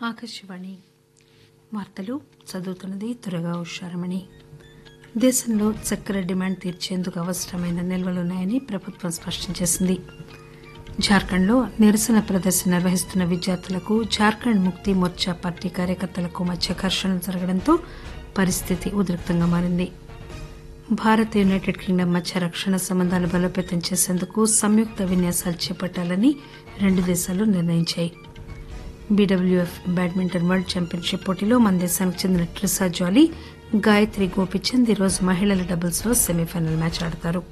ఆకాశవాణి వార్తలు చదువుతున్నది దుర్గా ఉషారమణి. దేశంలో చక్కెర డిమాండ్ తీర్చేందుకు అవసరమైన నిల్వలున్నాయని ప్రభుత్వం స్పష్టం చేసింది. జార్ఖండ్లో నిరసన ప్రదర్శన నిర్వహిస్తున్న విద్యార్థులకు జార్ఖండ్ ముక్తి మోర్చా పార్టీ కార్యకర్తలకు మధ్య ఘర్షణలు జరగడంతో పరిస్థితి ఉద్రిక్తంగా మారింది. భారత్ యునైటెడ్ కింగ్డమ్ మధ్య రక్షణ సంబంధాలు బలోపేతం చేసేందుకు సంయుక్త విన్యాసాలు చేపట్టాలని రెండు దేశాలు నిర్ణయించాయి. బీడబ్ల్యూఎఫ్ బ్యాడ్మింటన్ వరల్డ్ ఛాంపియన్షిప్ పోటీలో మన దేశానికి చెందిన ట్రిసా జాలీ, గాయత్రి గోపీచంద్ ఈరోజు మహిళల డబుల్స్ లో సెమీఫైనల్ మ్యాచ్ ఆడతారు.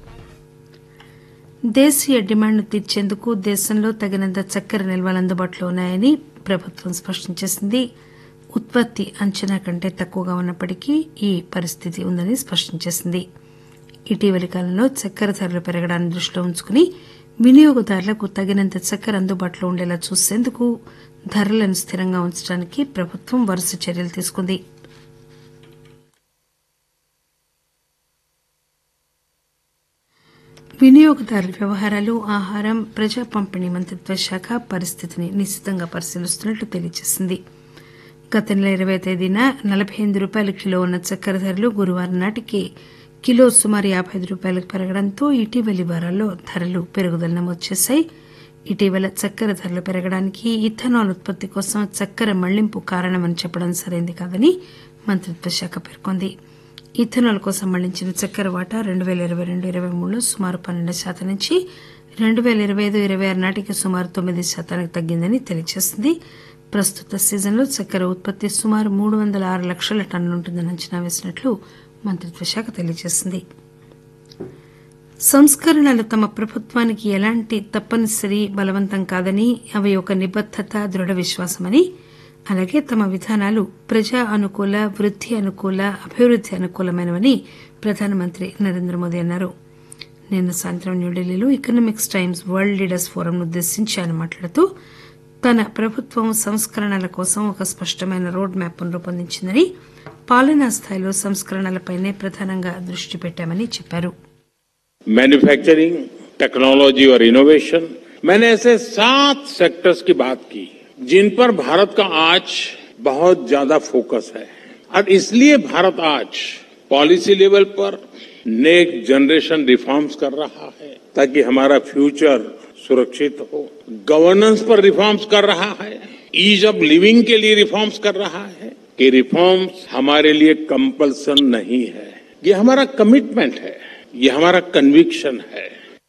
దేశీయ డిమాండ్ను తీర్చేందుకు దేశంలో తగినంత చక్కెర నిల్వలు అందుబాటులో ఉన్నాయని ప్రభుత్వం స్పష్టం చేసింది. ఉత్పత్తి అంచనా కంటే తక్కువగా ఉన్నప్పటికీ ఈ పరిస్థితి ఉందని స్పష్టం చేసింది. ఇటీవలి కాలంలో చక్కెర ధరలు పెరగడాన్ని దృష్టిలో ఉంచుకుని వినియోగదారులకు తగినంత చక్కెర అందుబాటులో ఉండేలా చూసేందుకు ధరలను స్థిరంగా ఉంచడానికి ప్రభుత్వం వరుస చర్యలు తీసుకుంది. వినియోగదారుల వ్యవహారాలు, ఆహారం, ప్రజా పంపిణీ మంత్రిత్వ శాఖ పరిస్థితిని నిశితంగా పరిశీలిస్తున్నట్లు తెలియజేసింది. గత నెల 20వ తేదీన ₹48 కిలో ఉన్న చక్కెర ధరలు గురువారం నాటికి కిలో సుమారు ₹55 పెరగడంతో ఇటీవలి వారాల్లో ధరలు పెరుగుదల నమోదు చేశాయి. ఇటీవల చక్కెర ధరలు పెరగడానికి ఇథనాల్ ఉత్పత్తి కోసం చక్కెర మళ్లింపు కారణమని చెప్పడం సరైంది కాదని మంత్రిత్వ శాఖ పేర్కొంది. ఇథనాల్ కోసం మళ్లించిన చక్కెర వాటా 2022-23లో సుమారు 12% నుంచి 2025-26 నాటికి సుమారు 9% తగ్గిందని తెలియజేసింది. ప్రస్తుత సీజన్లో చక్కెర ఉత్పత్తి సుమారు 306 లక్షల టన్నులుంటుందని అంచనా వేసినట్లు మంత్రిత్వ శాఖ తెలియజేసింది. సంస్కరణలు తమ ప్రభుత్వానికి ఎలాంటి తప్పనిసరి బలవంతం కాదని, అవి ఒక నిబద్దత, దృఢ విశ్వాసమని, అలాగే తమ విధానాలు ప్రజా అనుకూల, వృద్ధి అనుకూల, అభివృద్ధి అనుకూలమైనవని ప్రధానమంత్రి నరేంద్ర మోదీ అన్నారు. నిన్న సాయంత్రం న్యూఢిల్లీలో ఎకనామిక్స్ టైమ్స్ వరల్డ్ లీడర్స్ ఫోరంను ఉద్దేశించి ఆయన మాట్లాడుతూ తన ప్రభుత్వం సంస్కరణల కోసం ఒక స్పష్టమైన రోడ్ మ్యాప్ను రూపొందించిందని, పాలనా స్థాయిలో సంస్కరణలపైనే ప్రధానంగా దృష్టి పెట్టామని చెప్పారు. मैन्युफैक्चरिंग, टेक्नोलॉजी और इनोवेशन, मैंने ऐसे 7 सेक्टर्स की बात की जिन पर भारत का आज बहुत ज्यादा फोकस है और इसलिए भारत आज पॉलिसी लेवल पर नेक्स्ट जनरेशन रिफॉर्म्स कर रहा है ताकि हमारा फ्यूचर सुरक्षित हो. गवर्नेंस पर रिफॉर्म्स कर रहा है, ईज ऑफ लिविंग के लिए रिफॉर्म्स कर रहा है. कि रिफॉर्म्स हमारे लिए कंपल्सन नहीं है, ये हमारा कमिटमेंट है, ये हमारा कन्विक्शन है.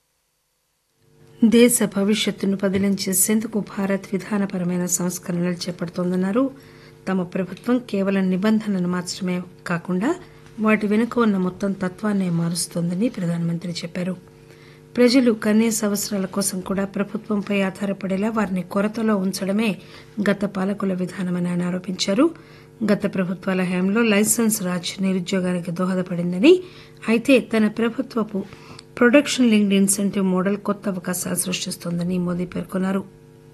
దేశ భవిష్యత్తును పదిలం చేసేందుకు భారత్ విధానపరమైన సంస్కరణలు చేపడుతోందన్నారు. తమ ప్రభుత్వం కేవలం నిబంధనలను మార్చడమే కాకుండా వాటి వెనుక ఉన్న మొత్తం తత్వాన్నే మారుస్తోందని ప్రధానమంత్రి చెప్పారు. ప్రజలు కనీస అవసరాల కోసం కూడా ప్రభుత్వంపై ఆధారపడేలా వారిని కొరతలో ఉంచడమే గత పాలకుల విధానమని ఆయన ఆరోపించారు. గత ప్రభుత్వాల హయాంలో లైసెన్స్ రాజ్ నిరుద్యోగానికి దోహదపడిందని, అయితే తన ప్రభుత్వపు ప్రొడక్షన్ లింక్డ్ ఇన్సెంటివ్ మోడల్ కొత్త అవకాశాలు సృష్టిస్తోందని మోదీ పేర్కొన్నారు.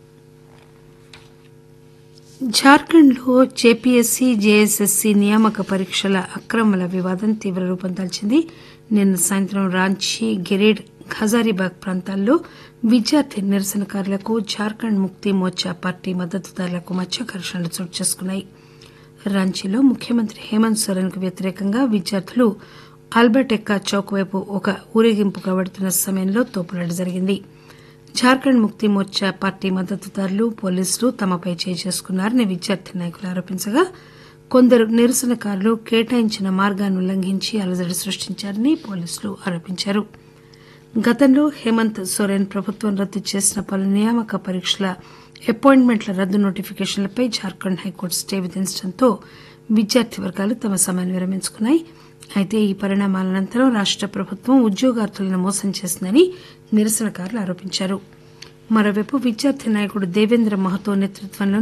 జార్ఖండ్లో జేపీఎస్సీ, జేఎస్ఎస్సీ నియామక పరీక్షల అక్రమాల వివాదం తీవ్ర రూపం దాల్చింది. నిన్న సాయంత్రం రాంచీ, గిరిడ్, హజారీబాగ్ ప్రాంతాల్లో విద్యార్థి నిరసనకారులకు జార్ఖండ్ ముక్తి మోర్చా పార్టీ మద్దతుదారులకు మధ్య ఘర్షణలు చోటు చేసుకున్నాయి. రాంచీలో ముఖ్యమంత్రి హేమంత్ సోరెన్ కు వ్యతిరేకంగా విద్యార్థులు ఆల్బర్ట్ ఎక్కా చౌక్ వైపు ఒక ఊరేగింపుగా వెడుతున్న సమయంలో తోపులాట జరిగింది. జార్ఖండ్ ముక్తి మోర్చా పార్టీ మద్దతుదారులు, పోలీసులు తమపై చేయి చేసుకున్నారని విద్యార్థి నాయకులు ఆరోపించగా, కొందరు నిరసనకారులు కేటాయించిన మార్గాన్ని ఉల్లంఘించి అలజడి సృష్టించారని పోలీసులు ఆరోపించారు. గతంలో హేమంత్ సోరెన్ ప్రభుత్వం రద్దు చేసిన పలు నియామక పరీక్షల అపాయింట్మెంట్ల రద్దు నోటిఫికేషన్లపై జార్ఖండ్ హైకోర్టు స్టే విధించడంతో విద్యార్థి వర్గాలు తమ సమ్మెను విరమించుకున్నాయి. అయితే ఈ పరిణామాల అనంతరం రాష్ట ప్రభుత్వం ఉద్యోగార్థులను మోసం చేసిందని నిరసనకారులు ఆరోపించారు. మరోవైపు విద్యార్థి నాయకుడు దేవేంద్ర మహతో నేతృత్వంలో